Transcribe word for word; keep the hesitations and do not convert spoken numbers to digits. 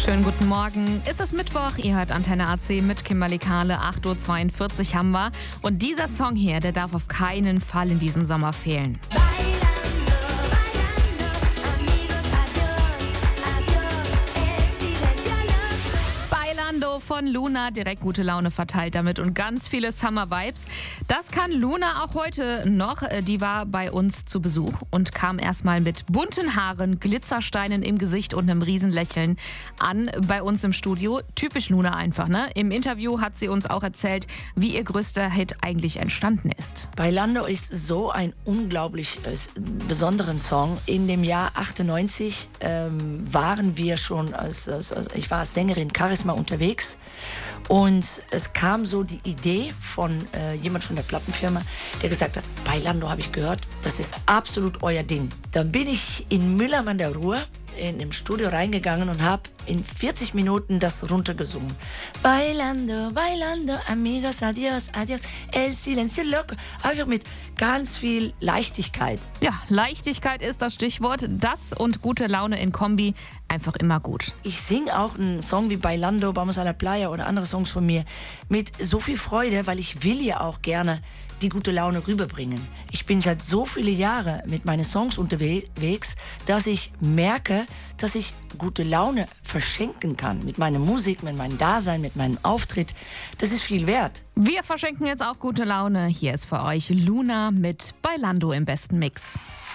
Schönen guten Morgen. Es ist Mittwoch, ihr hört Antenne A C mit Kimberly Kahle. acht Uhr zweiundvierzig haben wir. Und dieser Song hier, der darf auf keinen Fall in diesem Sommer fehlen. Von Luna, direkt gute Laune verteilt damit und ganz viele Summer-Vibes. Das kann Luna auch heute noch. Die war bei uns zu Besuch und kam erstmal mit bunten Haaren, Glitzersteinen im Gesicht und einem Riesenlächeln an bei uns im Studio. Typisch Luna einfach, ne? Im Interview hat sie uns auch erzählt, wie ihr größter Hit eigentlich entstanden ist. Bailando ist so ein unglaublich äh, besonderen Song. In dem Jahr achtundneunzig ähm, waren wir schon, als, als, als ich war als Sängerin Charisma unterwegs. Und es kam so die Idee von äh, jemand von der Plattenfirma, der gesagt hat, Bailando habe ich gehört, das ist absolut euer Ding. Dann bin ich in Mülheim an der Ruhr in dem Studio reingegangen und habe in vierzig Minuten das runtergesungen. Bailando, bailando, amigos, adios, adios, el silencio loco. Einfach mit ganz viel Leichtigkeit. Ja, Leichtigkeit ist das Stichwort. Das und gute Laune in Kombi, einfach immer gut. Ich singe auch einen Song wie Bailando, Vamos a la Playa oder andere Songs von mir mit so viel Freude, weil ich will ja auch gerne die gute Laune rüberbringen. Ich bin seit so viele Jahre mit meinen Songs unterwegs, dass ich merke, dass ich gute Laune verschenken kann. Mit meiner Musik, mit meinem Dasein, mit meinem Auftritt. Das ist viel wert. Wir verschenken jetzt auch gute Laune. Hier ist für euch Luna mit Bailando im besten Mix.